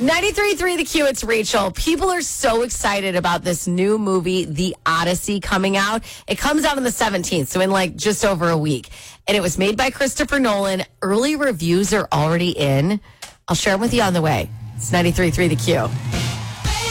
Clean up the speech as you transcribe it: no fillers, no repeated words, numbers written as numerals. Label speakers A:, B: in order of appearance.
A: 93.3 The Q, it's Rachel. People are so excited about this new movie, The Odyssey, coming out. It comes out on the 17th, so in like just over a week. And it was made by Christopher Nolan. Early reviews are already in. I'll share them with you on the way. It's 93.3 The Q.